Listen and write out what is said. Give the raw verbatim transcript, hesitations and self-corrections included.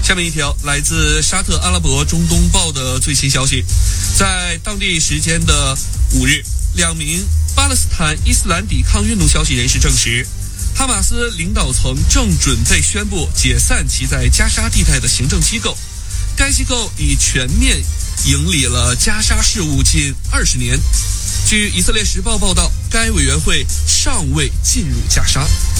下面一条来自沙特阿拉伯中东报的最新消息，在当地时间的五日，两名巴勒斯坦伊斯兰抵抗运动消息人士证实，哈马斯领导层正准备宣布解散其在加沙地带的行政机构。该机构已全面营理了加沙事务近二十年。据以色列时报报道，该委员会尚未进入加沙。